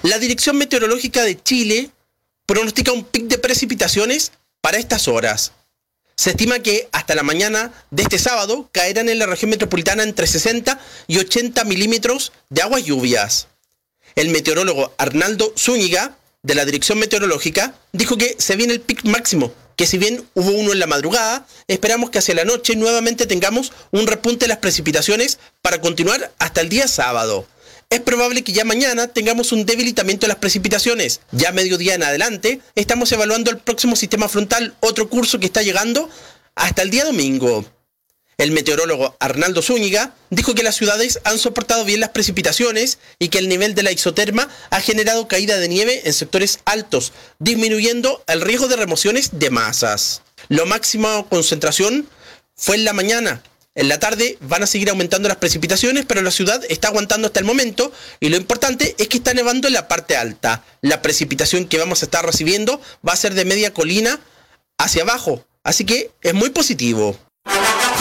La Dirección Meteorológica de Chile pronostica un pic de precipitaciones para estas horas. Se estima que hasta la mañana de este sábado caerán en la región metropolitana entre 60 y 80 milímetros de aguas lluvias. El meteorólogo Arnaldo Zúñiga, de la Dirección Meteorológica, dijo que se viene el pic máximo, que si bien hubo uno en la madrugada, esperamos que hacia la noche nuevamente tengamos un repunte de las precipitaciones para continuar hasta el día sábado. Es probable que ya mañana tengamos un debilitamiento de las precipitaciones. Ya a mediodía en adelante estamos evaluando el próximo sistema frontal, otro curso que está llegando hasta el día domingo. El meteorólogo Arnaldo Zúñiga dijo que las ciudades han soportado bien las precipitaciones y que el nivel de la isoterma ha generado caída de nieve en sectores altos, disminuyendo el riesgo de remociones de masas. La máxima concentración fue en la mañana. En la tarde van a seguir aumentando las precipitaciones, pero la ciudad está aguantando hasta el momento y lo importante es que está nevando en la parte alta. La precipitación que vamos a estar recibiendo va a ser de media colina hacia abajo, así que es muy positivo.